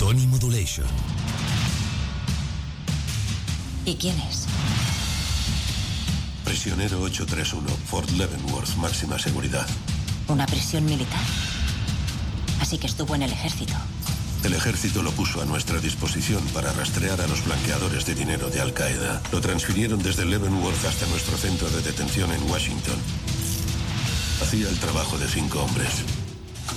Tony Modulation. ¿Y quién es? Prisionero 831, Fort Leavenworth, máxima seguridad. ¿Una prisión militar? Así que estuvo en el ejército. El ejército lo puso a nuestra disposición para rastrear a los blanqueadores de dinero de Al-Qaeda. Lo transfirieron desde Leavenworth hasta nuestro centro de detención en Washington. Hacía el trabajo de 5 hombres.